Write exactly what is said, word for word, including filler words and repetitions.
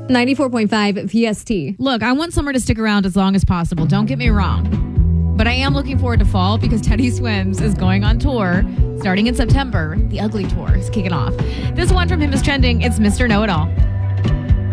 ninety-four point five P S T. Look, I want summer to stick around as long as possible. Don't get me wrong. But I am looking forward to fall because Teddy Swims is going on tour starting in September. The Ugly Tour is kicking off. This one from him is trending. It's Mister Know-It-All.